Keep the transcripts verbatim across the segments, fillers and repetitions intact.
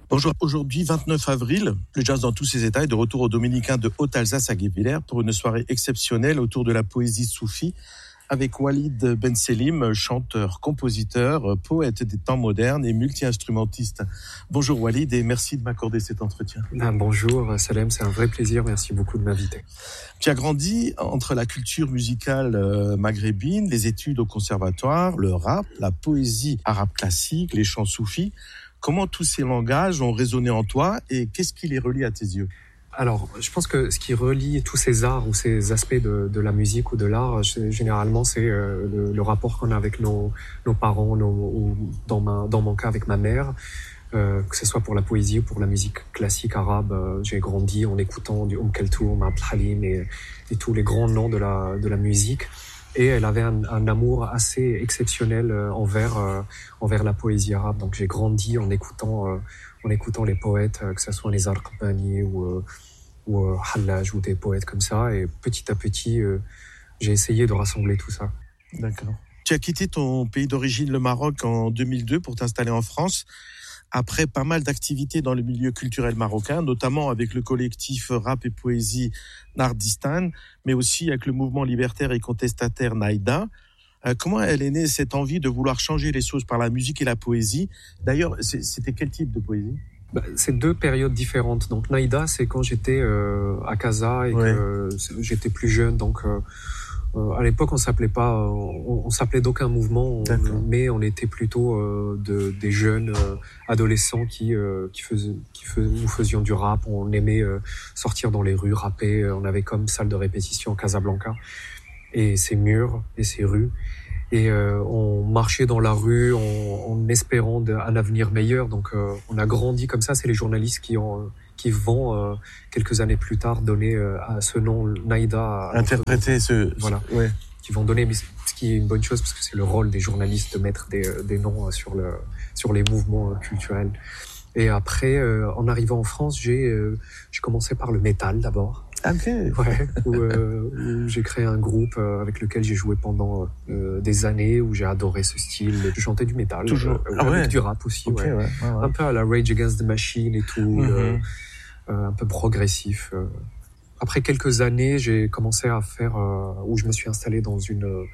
Bonjour, aujourd'hui vingt-neuf avril, le jazz dans tous ses états est de retour au Dominicain de Haute-Alsace à Guebwiller pour une soirée exceptionnelle autour de la poésie soufie avec Walid Benselim, chanteur, compositeur, poète des temps modernes et multi-instrumentiste. Bonjour Walid et merci de m'accorder cet entretien. Ah, bonjour Salem, c'est un vrai plaisir, merci beaucoup de m'inviter. Tu as grandi entre la culture musicale maghrébine, les études au conservatoire, le rap, la poésie arabe classique, les chants soufis. Comment tous ces langages ont résonné en toi et qu'est-ce qui les relie à tes yeux ? Alors, je pense que ce qui relie tous ces arts ou ces aspects de, de la musique ou de l'art, généralement, c'est euh, le, le rapport qu'on a avec nos, nos parents, nos, ou dans, ma, dans mon cas avec ma mère, euh, que ce soit pour la poésie ou pour la musique classique arabe. Euh, j'ai grandi en écoutant du Oum Kalthoum, Abd Halim et, et tous les grands noms de la, de la musique. Et elle avait un, un amour assez exceptionnel envers euh, envers la poésie arabe. Donc j'ai grandi en écoutant euh, en écoutant les poètes, euh, que ce soit les Al-Qbani ou euh, ou euh, Hallaj ou des poètes comme ça. Et petit à petit, euh, j'ai essayé de rassembler tout ça. D'accord. Tu as quitté ton pays d'origine, le Maroc, en deux mille deux pour t'installer en France. Après pas mal d'activités dans le milieu culturel marocain, notamment avec le collectif Rap et Poésie Nardistan, mais aussi avec le mouvement libertaire et contestataire Naïda. Euh, comment elle est née cette envie de vouloir changer les choses par la musique et la poésie ? D'ailleurs, c'était quel type de poésie ? Bah, c'est deux périodes différentes. Donc Naïda, c'est quand j'étais euh, à Casa et ouais. que euh, j'étais plus jeune, donc... Euh, Euh, à l'époque, on s'appelait pas, on, on s'appelait d'aucun mouvement, on, mais on était plutôt euh, de, des jeunes euh, adolescents qui euh, qui faisaient, qui faisaient, nous faisions du rap. On aimait euh, sortir dans les rues, rapper. On avait comme salle de répétition à Casablanca et ces murs et ces rues. Et euh, on marchait dans la rue en, en espérant de, un avenir meilleur. Donc, euh, on a grandi comme ça. C'est les journalistes qui ont qui vont euh, quelques années plus tard donner euh, à ce nom Naïda interpréter ce voilà ce, ouais. qui vont donner, mais ce qui est une bonne chose parce que c'est le rôle des journalistes de mettre des des noms sur le sur les mouvements culturels. Et après euh, en arrivant en France, j'ai euh, j'ai commencé par le métal d'abord. Ok. Ouais, où, euh, où j'ai créé un groupe euh, avec lequel j'ai joué pendant euh, des années, où j'ai adoré ce style. Je chantais du métal, toujours euh, ah avec ouais. du rap aussi, okay, ouais. Ouais, ouais, ouais. Un peu à la Rage Against the Machine et tout, mm-hmm. euh, euh, un peu progressif. Euh. Après quelques années, j'ai commencé à faire, euh, où je me suis installé dans une, euh,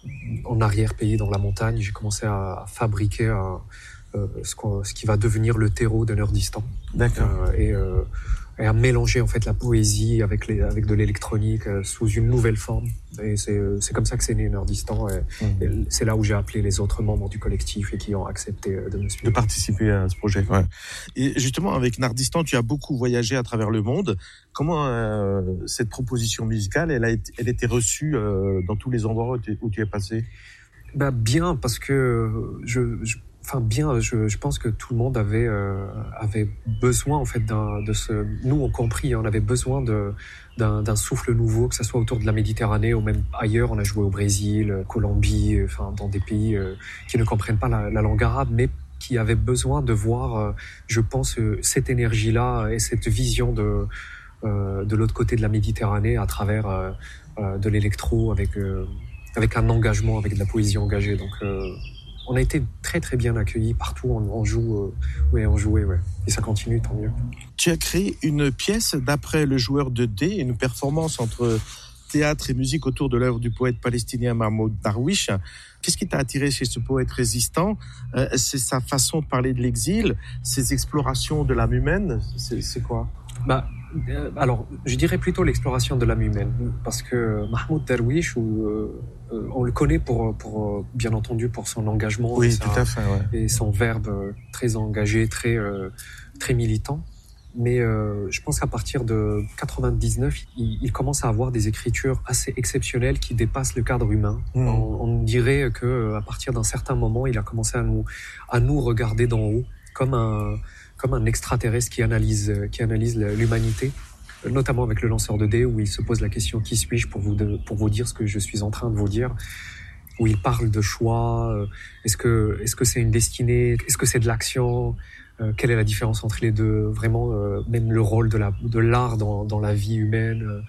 en arrière-pays, dans la montagne. J'ai commencé à, à fabriquer un, euh, ce, qu'on, ce qui va devenir le terreau de Nerdistan. D'accord. Euh, et euh, et à mélanger en fait la poésie avec les avec de l'électronique euh, sous une nouvelle forme. Et c'est c'est comme ça que c'est né Nerdistan. Et, mmh. et c'est là où j'ai appelé les autres membres du collectif et qui ont accepté de me suivre. De participer à ce projet. Ouais. Et justement avec Nardistan, tu as beaucoup voyagé à travers le monde. Comment euh, cette proposition musicale, elle a été, elle était reçue euh, dans tous les endroits où tu, où tu es passé ? Bah bien parce que je, je Enfin bien, je, je pense que tout le monde avait euh, avait besoin en fait d'un de ce. Nous on compris, hein, on avait besoin de d'un, d'un souffle nouveau, que ça soit autour de la Méditerranée ou même ailleurs. On a joué au Brésil, Colombie, enfin dans des pays euh, qui ne comprennent pas la, la langue arabe, mais qui avaient besoin de voir, euh, je pense, euh, cette énergie-là et cette vision de euh, de l'autre côté de la Méditerranée à travers euh, euh, de l'électro avec euh, avec un engagement, avec de la poésie engagée. Donc euh, on a été très très bien accueillis partout, on, on joue, euh, ouais, on jouait, ouais. Et ça continue, tant mieux. Tu as créé une pièce d'après le joueur de dés, une performance entre théâtre et musique autour de l'œuvre du poète palestinien Mahmoud Darwish. Qu'est-ce qui t'a attiré chez ce poète résistant ? euh, C'est sa façon de parler de l'exil, ses explorations de l'âme humaine, c'est, c'est quoi ? Bah, euh, alors, je dirais plutôt l'exploration de l'âme humaine, parce que Mahmoud Darwish, où, euh, on le connaît pour, pour, bien entendu, pour son engagement oui, et, tout sa, à fait, ouais. et son verbe très engagé, très, euh, très militant. Mais euh, je pense qu'à partir de quatre-vingt-dix-neuf, il, il commence à avoir des écritures assez exceptionnelles qui dépassent le cadre humain. Mmh. On, on dirait que à partir d'un certain moment, il a commencé à nous, à nous regarder d'en haut, comme un, comme un extraterrestre qui analyse, qui analyse l'humanité, notamment avec le lanceur de dés, où il se pose la question « Qui suis-je pour vous, de, pour vous dire ce que je suis en train de vous dire ?» Où il parle de choix, est-ce que, est-ce que c'est une destinée, est-ce que c'est de l'action ? Euh, quelle est la différence entre les deux ? Vraiment, euh, même le rôle de, la, de l'art dans, dans la vie humaine. Euh,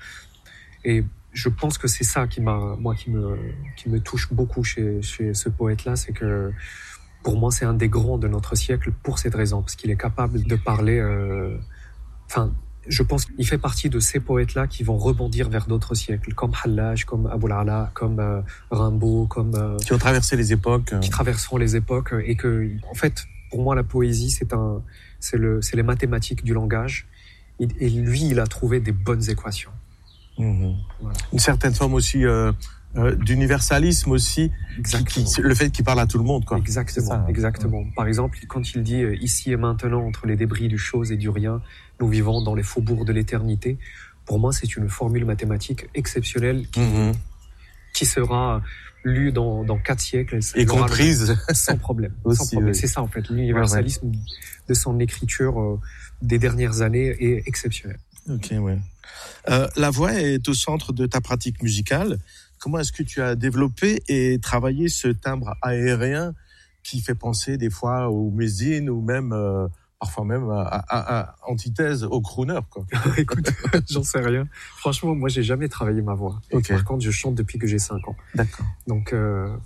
et je pense que c'est ça qui m'a, moi, qui me, qui me touche beaucoup chez, chez ce poète-là, c'est que pour moi, c'est un des grands de notre siècle pour cette raison, parce qu'il est capable de parler... Euh, enfin, je pense qu'il fait partie de ces poètes-là qui vont rebondir vers d'autres siècles, comme Hallaj, comme Abou Ala, comme euh, Rimbaud, comme... Euh, qui ont traversé les époques. Euh... Qui traverseront les époques, et que, en fait, pour moi, la poésie, c'est, un, c'est, le, c'est les mathématiques du langage, et, et lui, il a trouvé des bonnes équations. Mmh. Voilà. Une certaine forme aussi... Euh... Euh, d'universalisme aussi, qui, qui, le fait qu'il parle à tout le monde, quoi. Exactement, ça, exactement. Ouais. Par exemple, quand il dit euh, ici et maintenant, entre les débris du chose et du rien, nous vivons dans les faubourgs de l'éternité. Pour moi, c'est une formule mathématique exceptionnelle qui, mm-hmm. qui sera lue dans, dans quatre siècles et comprise sans problème. aussi, sans problème. Oui. C'est ça en fait, l'universalisme ouais, ouais. de son écriture euh, des dernières années est exceptionnel. Ok, ouais. Euh, la voix est au centre de ta pratique musicale. Comment est-ce que tu as développé et travaillé ce timbre aérien qui fait penser des fois au mézine ou même, euh, parfois même à, à, à antithèse au crooner, quoi. Écoute, j'en sais rien. Franchement, moi, j'ai jamais travaillé ma voix. Okay. Par contre, je chante depuis que j'ai cinq ans. D'accord. Donc, euh,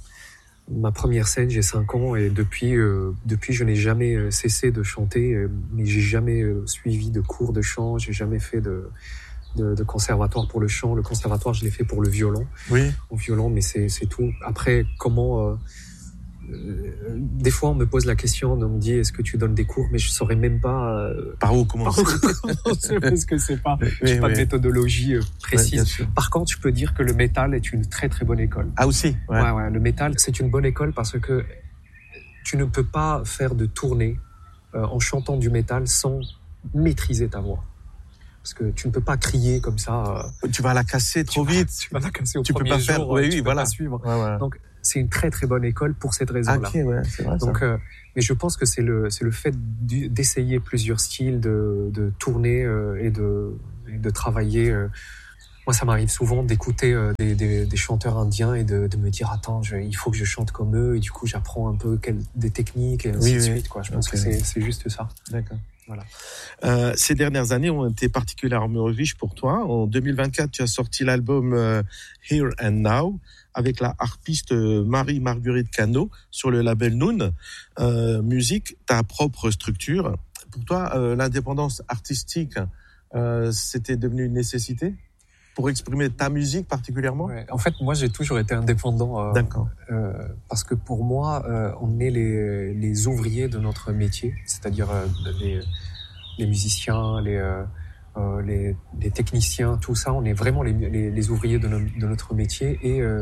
ma première scène, j'ai cinq ans et depuis, euh, depuis, je n'ai jamais cessé de chanter, euh, mais j'ai jamais euh, suivi de cours de chant, j'ai jamais fait de... De, de conservatoire pour le chant. Le conservatoire, je l'ai fait pour le violon. Oui. Au violon, mais c'est, c'est tout. Après, comment... Euh, euh, des fois, on me pose la question, on me dit, est-ce que tu donnes des cours? Mais je saurais même pas... Euh, par où commencer? Par où commencer parce que c'est pas... Oui, j'ai oui, pas oui. de méthodologie euh, précise. Ouais, par contre, je peux dire que le métal est une très très bonne école. Ah aussi? Ouais, ouais. ouais le métal, c'est une bonne école parce que tu ne peux pas faire de tournée euh, en chantant du métal sans maîtriser ta voix. Parce que tu ne peux pas crier comme ça. Euh, tu vas la casser trop tu vite. Vas, tu vas la casser au tu premier peux pas jour. Faire... Oui, tu oui, peux voilà. pas suivre. Ouais, ouais. Donc, c'est une très très bonne école pour cette raison-là. Ok, ouais, c'est vrai. Donc, euh, mais je pense que c'est le c'est le fait d'essayer plusieurs styles, de de tourner euh, et de et de travailler. Euh. Moi, ça m'arrive souvent d'écouter euh, des, des des chanteurs indiens et de de me dire attends, je, il faut que je chante comme eux. Et du coup, j'apprends un peu quel, des techniques et ainsi oui, de oui. suite. Quoi. Je pense okay. que c'est c'est juste ça. D'accord. Voilà. Euh, ces dernières années ont été particulièrement riches pour toi. En deux mille vingt-quatre, tu as sorti l'album euh, Here and Now avec la harpiste Marie-Marguerite Cano sur le label Noon euh, Musique, ta propre structure. Pour toi, euh, l'indépendance artistique, euh, c'était devenu une nécessité pour exprimer ta musique particulièrement? Ouais. En fait, moi, j'ai toujours été indépendant. Euh, D'accord. Euh, parce que pour moi, euh, on est les, les ouvriers de notre métier, c'est-à-dire euh, les, les musiciens, les, euh, les, les techniciens, tout ça. On est vraiment les, les, les ouvriers de, no, de notre métier. Et, euh,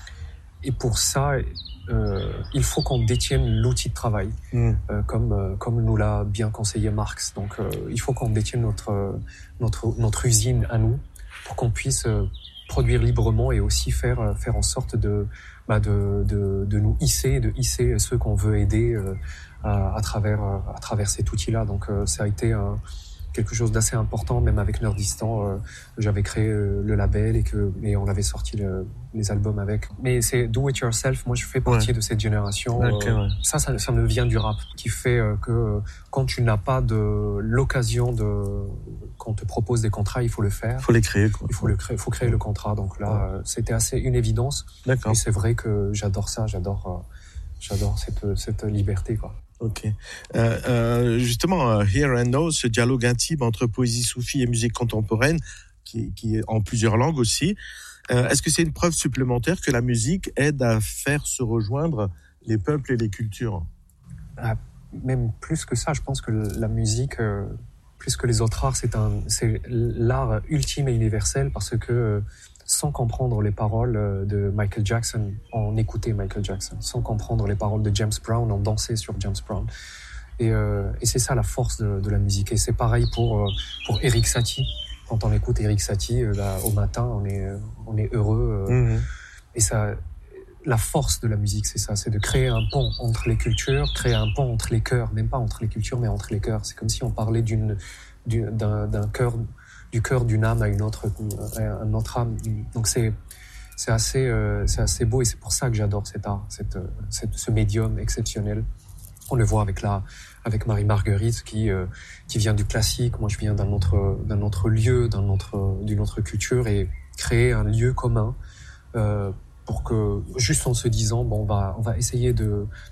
et pour ça, euh, il faut qu'on détienne l'outil de travail, mmh. euh, comme, euh, comme nous l'a bien conseillé Marx. Donc, euh, il faut qu'on détienne notre, notre, notre usine à nous, pour qu'on puisse euh, produire librement et aussi faire euh, faire en sorte de, bah de de de nous hisser, de hisser ceux qu'on veut aider euh, à, à travers euh, à travers cet outil-là. Donc euh, ça a été euh, quelque chose d'assez important, même avec Nerdistan. Euh, j'avais créé euh, le label et que et on avait sorti le, les albums avec. Mais c'est do it yourself. Moi, je fais partie ouais. de cette génération. Okay, euh, ouais. ça, ça, ça me vient du rap, qui fait euh, que euh, quand tu n'as pas de l'occasion de qu'on te propose des contrats, il faut le faire. Il faut les créer, quoi. Il faut le créer, faut créer le contrat. Donc là, ouais. euh, c'était assez une évidence. D'accord. Et c'est vrai que j'adore ça, j'adore, euh, j'adore cette cette liberté, quoi. Ok. Euh, euh, justement, uh, Here and Now, ce dialogue intime entre poésie soufie et musique contemporaine, qui, qui est en plusieurs langues aussi. Euh, est-ce que c'est une preuve supplémentaire que la musique aide à faire se rejoindre les peuples et les cultures? Ah, même plus que ça, je pense que la musique, euh, plus que les autres arts, c'est un, c'est l'art ultime et universel parce que euh, sans comprendre les paroles de Michael Jackson, on écoutait Michael Jackson. Sans comprendre les paroles de James Brown, on dansait sur James Brown. Et, euh, et c'est ça la force de, de la musique. Et c'est pareil pour pour Erik Satie. Quand on écoute Erik Satie, là, au matin, on est on est heureux. Euh, mmh. Et ça, la force de la musique, c'est ça, c'est de créer un pont entre les cultures, créer un pont entre les cœurs, même pas entre les cultures, mais entre les cœurs. C'est comme si on parlait d'une, d'une d'un, d'un cœur. du cœur d'une âme à une autre, à une autre âme. Donc c'est, c'est assez, euh, c'est assez beau et c'est pour ça que j'adore cet art, cette, cette, ce médium exceptionnel. On le voit avec la, avec Marie-Marguerite qui, euh, qui vient du classique. Moi, je viens d'un autre, d'un autre lieu, d'un autre, d'une autre culture et créer un lieu commun, euh, pour que, juste en se disant, bon, on va, on va essayer de,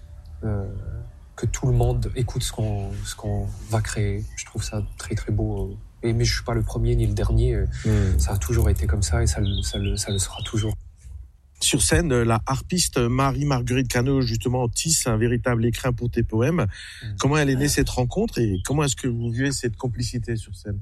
euh, que tout le monde écoute ce qu'on, ce qu'on va créer. Je trouve ça très très beau. Et, mais je suis pas le premier ni le dernier. Mmh. Ça a toujours été comme ça et ça, ça, le, ça le sera toujours. Sur scène, la harpiste Marie-Marguerite Cano, justement, tisse un véritable écrin pour tes poèmes. Mmh. Comment elle est née cette rencontre et comment est-ce que vous vivez cette complicité sur scène?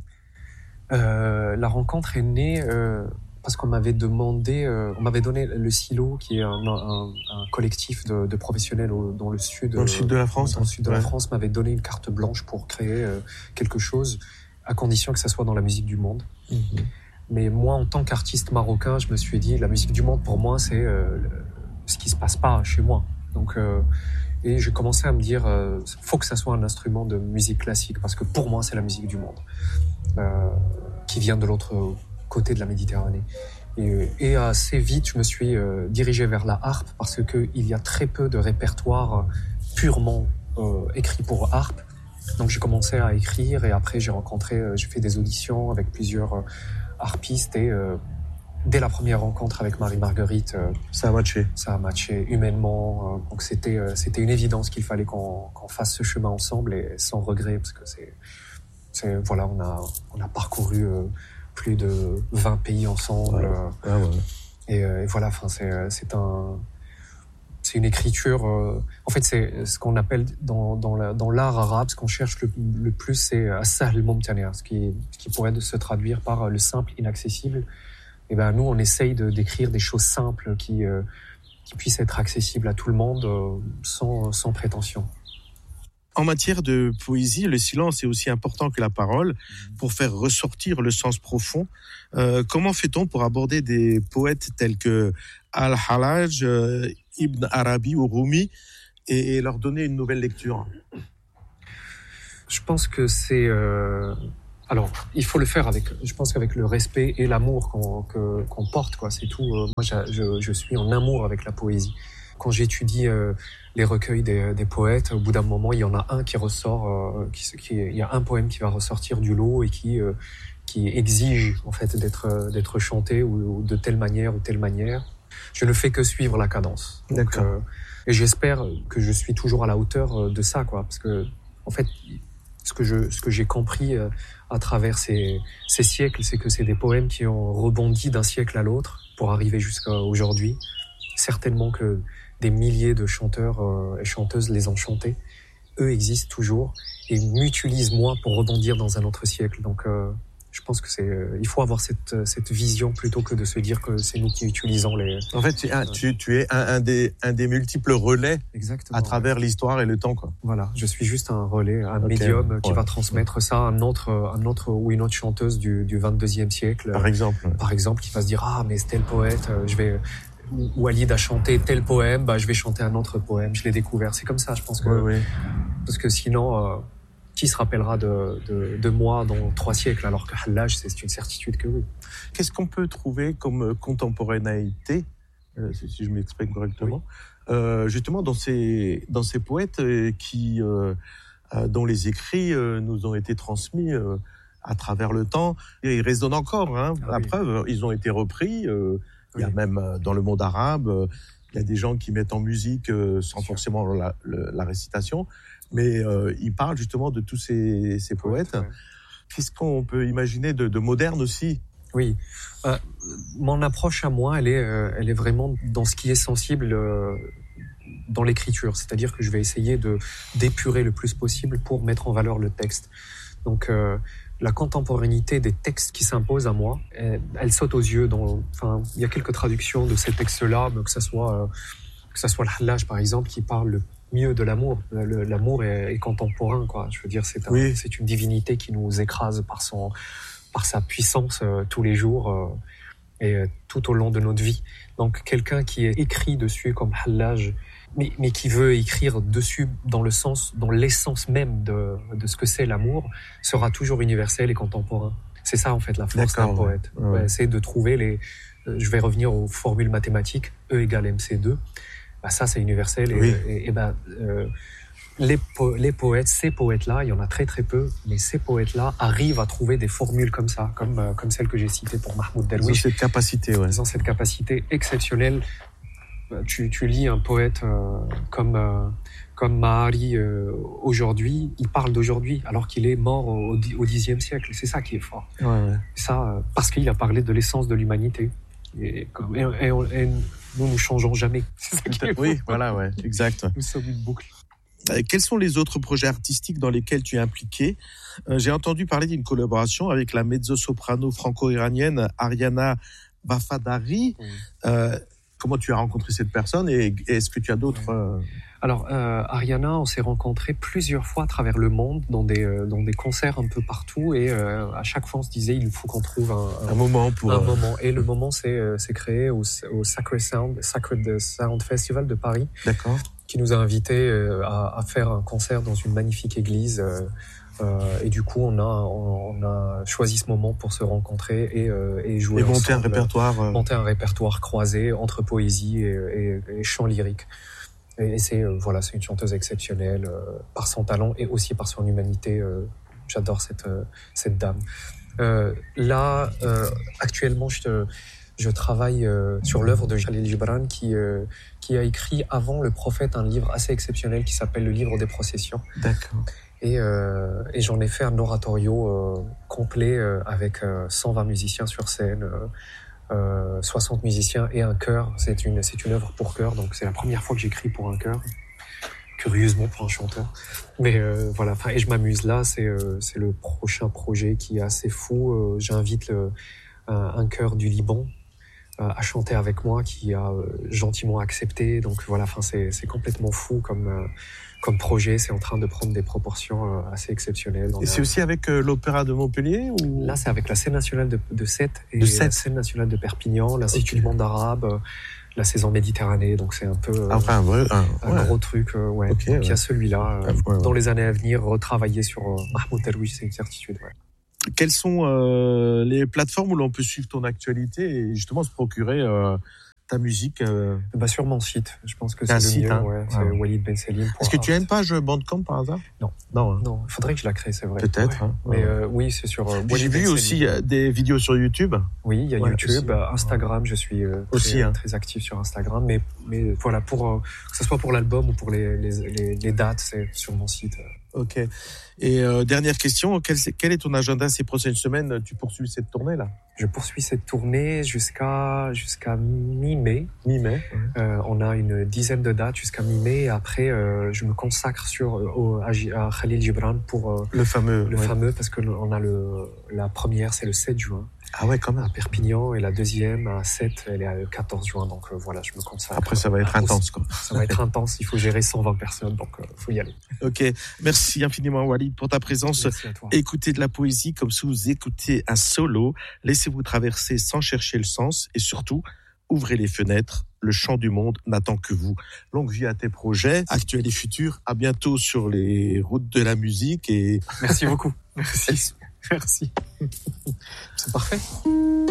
euh, La rencontre est née euh, parce qu'on m'avait demandé, euh, on m'avait donné le Silo, qui est un, un, un collectif de, de professionnels au, dans le sud, dans le sud de la France. Dans le sud de ouais. la France, m'avait donné une carte blanche pour créer euh, quelque chose, à condition que ça soit dans la musique du monde. Mmh. Mais moi, en tant qu'artiste marocain, je me suis dit, la musique du monde, pour moi, c'est euh, ce qui se passe pas chez moi. Donc, euh, et j'ai commencé à me dire, euh, faut que ça soit un instrument de musique classique, parce que pour moi, c'est la musique du monde, euh, qui vient de l'autre côté de la Méditerranée. Et, et assez vite, je me suis euh, dirigé vers la harpe, parce que il y a très peu de répertoire purement euh, écrit pour harpe. Donc, j'ai commencé à écrire, et après, j'ai rencontré, euh, j'ai fait des auditions avec plusieurs euh, harpiste et euh, dès la première rencontre avec Marie-Marguerite, euh, ça a matché. Ça a matché humainement. Euh, donc c'était euh, c'était une évidence qu'il fallait qu'on qu'on fasse ce chemin ensemble et sans regret parce que c'est c'est voilà on a on a parcouru euh, plus de vingt pays ensemble. Ouais. Euh, ah ouais. et, euh, et voilà, enfin c'est c'est un c'est une écriture. Euh, en fait, c'est ce qu'on appelle dans dans la, dans l'art arabe, ce qu'on cherche le, le plus, c'est as-sahl mumtani', ce qui ce qui pourrait se traduire par le simple inaccessible. Et ben nous, on essaye de d'écrire des choses simples qui euh, qui puissent être accessibles à tout le monde euh, sans sans prétention. En matière de poésie, le silence est aussi important que la parole pour faire ressortir le sens profond. Euh, comment fait-on pour aborder des poètes tels que Al-Hallaj, euh, Ibn Arabi ou Rumi et, et leur donner une nouvelle lecture? Je pense que c'est... Euh... Alors, il faut le faire avec, je pense qu'avec le respect et l'amour qu'on, que, qu'on porte, quoi. C'est tout. Euh, moi, je, je suis en amour avec la poésie. Quand j'étudie euh, les recueils des, des poètes, au bout d'un moment, il y en a un qui ressort, euh, qui, qui, il y a un poème qui va ressortir du lot et qui, euh, qui exige en fait d'être, d'être chanté ou, ou de telle manière ou telle manière. Je ne fais que suivre la cadence. Donc, D'accord. Euh, et j'espère que je suis toujours à la hauteur de ça, quoi, parce que en fait, ce que je, ce que j'ai compris euh, à travers ces, ces siècles, c'est que c'est des poèmes qui ont rebondi d'un siècle à l'autre pour arriver jusqu'à aujourd'hui. Certainement que des milliers de chanteurs euh, et chanteuses les ont chantés. Eux existent toujours et m'utilisent moi pour rebondir dans un autre siècle. Donc, euh, je pense que c'est, euh, il faut avoir cette cette vision plutôt que de se dire que c'est nous qui utilisons les. En fait, tu, un, tu, tu es un, un des un des multiples relais. Exactement, à travers ouais. l'histoire et le temps, quoi. Voilà, je suis juste un relais, un okay. médium qui ouais. va transmettre ça à un autre, un autre ou une autre chanteuse du du vingt-deuxième siècle. Par exemple. Par exemple, qui va se dire ah mais c'est tel poète, je vais. Walid a chanté tel poème, bah je vais chanter un autre poème. Je l'ai découvert. C'est comme ça, je pense que oui, oui. parce que sinon, euh, qui se rappellera de, de de moi dans trois siècles alors que Hallaj, c'est une certitude que oui. Qu'est-ce qu'on peut trouver comme contemporanéité, euh, si je m'exprime correctement, oui. euh, justement dans ces dans ces poètes qui euh, dont les écrits euh, nous ont été transmis euh, à travers le temps et ils résonnent encore. Hein, ah, la oui. preuve, ils ont été repris. Euh, Il y a même dans le monde arabe, il y a des gens qui mettent en musique sans forcément la, la récitation, mais euh, ils parlent justement de tous ces, ces poètes. Ouais. Qu'est-ce qu'on peut imaginer de, de moderne aussi? Oui, euh, mon approche à moi, elle est, euh, elle est vraiment dans ce qui est sensible euh, dans l'écriture, c'est-à-dire que je vais essayer de d'épurer le plus possible pour mettre en valeur le texte. Donc euh, la contemporanéité des textes qui s'imposent à moi, elle, elle saute aux yeux. Dans, enfin, il y a quelques traductions de ces textes-là, que ça soit euh, que ça soit le Hallaj par exemple, qui parle le mieux de l'amour. Le, l'amour est, est contemporain, quoi. Je veux dire, c'est un, oui. c'est une divinité qui nous écrase par son, par sa puissance euh, tous les jours euh, et euh, tout au long de notre vie. Donc, quelqu'un qui est écrit dessus comme Hallaj, mais, mais qui veut écrire dessus dans le sens, dans l'essence même de, de ce que c'est l'amour, sera toujours universel et contemporain. C'est ça, en fait, la force D'accord, d'un poète. Ouais. Ouais, c'est de trouver les, euh, je vais revenir aux formules mathématiques, E égale M C deux. Bah, ça, c'est universel. Et, oui. et, et bah, euh, les, po- les poètes, ces poètes-là, il y en a très très peu, mais ces poètes-là arrivent à trouver des formules comme ça, comme, euh, comme celle que j'ai citée pour Mahmoud Darwish. Ils ont cette capacité, ouais. Ils ont cette capacité exceptionnelle. Tu, tu lis un poète euh, comme, euh, comme Mahari euh, aujourd'hui, il parle d'aujourd'hui alors qu'il est mort au, au dixième siècle. C'est ça qui est fort. Ouais, ouais. Ça, euh, parce qu'il a parlé de l'essence de l'humanité. Et, et, et, et nous, nous changeons jamais. C'est ça qui est Oui, fort. voilà, ouais, exact. Nous sommes une boucle. Euh, quels sont les autres projets artistiques dans lesquels tu es impliqué ? euh, J'ai entendu parler d'une collaboration avec la mezzo-soprano franco-iranienne Ariana Vafadari. Oui. Euh, comment tu as rencontré cette personne et est-ce que tu as d'autres... Euh... Alors, euh, Ariana, on s'est rencontrés plusieurs fois à travers le monde, dans des, euh, dans des concerts un peu partout, et euh, à chaque fois on se disait il faut qu'on trouve un, un, un moment pour un euh... moment. Et le moment c'est euh, c'est créé au, au Sacred Sound, Sacred Sound Festival de Paris. D'accord. Qui nous a invités euh, à, à faire un concert dans une magnifique église. Euh, euh, et du coup, on a on, on a choisi ce moment pour se rencontrer et, euh, et jouer et monter ensemble, un répertoire, euh... monter un répertoire croisé entre poésie et, et, et chant lyrique. Et c'est euh, voilà, c'est une chanteuse exceptionnelle euh, par son talent et aussi par son humanité. Euh, j'adore cette euh, cette dame. Euh, là, euh, actuellement, je te, je travaille euh, sur l'œuvre de Khalil Gibran qui euh, qui a écrit avant le prophète un livre assez exceptionnel qui s'appelle le livre des processions. D'accord. Et euh, et j'en ai fait un oratorio euh, complet euh, avec euh, cent vingt musiciens sur scène. Euh, Euh, soixante musiciens et un chœur. C'est une, c'est une œuvre pour chœur, donc c'est la première fois que j'écris pour un chœur. Curieusement pour un chanteur. Mais euh, voilà, enfin, et je m'amuse là, c'est, euh, c'est le prochain projet qui est assez fou. Euh, j'invite le, un, un chœur du Liban euh, à chanter avec moi, qui a euh, gentiment accepté. Donc voilà, enfin, c'est, c'est complètement fou comme, euh, comme projet. C'est en train de prendre des proportions euh, assez exceptionnelles. Et c'est aussi avec euh, l'Opéra de Montpellier ou... Là, c'est avec la scène nationale de, de Sète et de Sète. La scène nationale de Perpignan, l'Institut okay. du monde arabe, euh, la saison Méditerranée. Donc c'est un peu euh, enfin, un, vrai, un, un ouais. gros truc. Euh, ouais. Okay, donc ouais. il y a celui-là. Euh, ouais, ouais. Dans les années à venir, retravailler sur euh, Mahmoud Darwish, c'est une certitude. Ouais. Quelles sont euh, les plateformes où l'on peut suivre ton actualité et justement se procurer euh, ta musique euh... bah sur mon site, je pense que c'est un le site, mieux. Hein. Ouais, c'est ouais. walid ben selim. Est-ce que tu as une page Bandcamp par hasard ? Non, non, hein. non. Il faudrait que je la crée, c'est vrai. Peut-être. Ouais. Hein. Mais euh, oui, c'est sur. Euh, J'ai vu aussi euh, des vidéos sur YouTube. Oui, il y a ouais, YouTube, euh, Instagram. Je suis euh, très, aussi hein. très actif sur Instagram, mais mais voilà pour euh, que ce soit pour l'album ou pour les les les, les dates, c'est sur mon site. Ok. Et euh, dernière question, quel, quel est ton agenda ces prochaines semaines ? Tu poursuis cette tournée là ? Je poursuis cette tournée jusqu'à jusqu'à mi-mai. Mi-mai. Ouais. Euh, on a une dizaine de dates jusqu'à mi-mai. Et après, euh, je me consacre sur au, à, à Khalil Gibran pour euh, le fameux, le ouais. fameux parce que on a le la première, c'est le sept juin. Ah ouais, quand même. À Perpignan et la deuxième à Sète, elle est à le quatorze juin. Donc euh, voilà, je me consacre. Après, ça va être intense, quoi. Ça va être intense. Il faut gérer cent vingt personnes, donc il euh, faut y aller. Ok, merci infiniment Walid pour ta présence. Merci à toi. Écoutez de la poésie comme si vous écoutez un solo. Laissez-vous traverser sans chercher le sens et surtout, ouvrez les fenêtres. Le chant du monde n'attend que vous. Longue vie à tes projets, actuels et futurs. À bientôt sur les routes de la musique et merci beaucoup. Merci. Merci. C'est parfait.